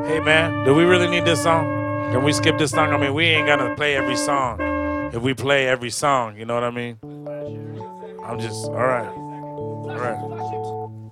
Hey man, do we really need this song? Can we skip this song? I mean, we ain't gonna play every song. If we play every song, you know what I mean? I'm just all right. All right.